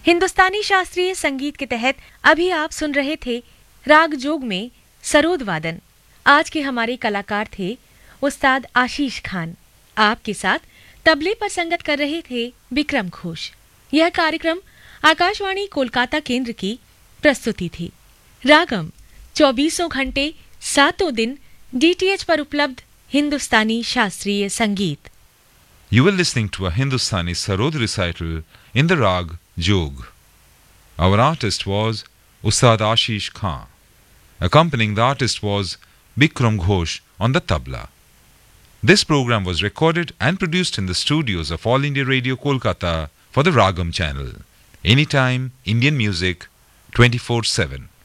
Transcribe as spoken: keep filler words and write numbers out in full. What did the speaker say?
हिंदुस्तानी शास्त्रीय संगीत के तहत अभी आप सुन रहे थे राग जोग में सरोद वादन। आज के हमारे कलाकार थे उस्ताद आशीष खान। आपके साथ तबले पर संगत कर रहे थे विक्रम घोष। यह कार्यक्रम आकाशवाणी कोलकाता केंद्र की प्रस्तुति थी। रागम चौबीसों घंटे सातों दिन डीटीएच पर उपलब्ध हिंदुस्तानी शास्त्रीय संगीत। You were listening to a Hindustani Sarod recital in the Rag Jog. Our artist was Ustad Ashish Khan. Accompanying the artist was Bikram Ghosh on the tabla. This program was recorded and produced in the studios of All India Radio Kolkata for the Ragam channel. Anytime, Indian music, twenty-four seven.